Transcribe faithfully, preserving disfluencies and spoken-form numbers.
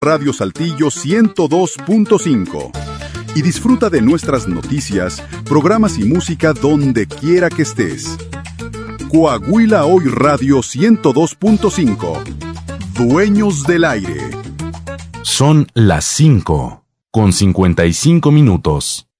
Radio Saltillo ciento dos punto cinco y disfruta de nuestras noticias, programas y música donde quiera que estés. Coahuila Hoy Radio ciento dos punto cinco. Dueños del aire. Son las cinco con cincuenta y cinco minutos.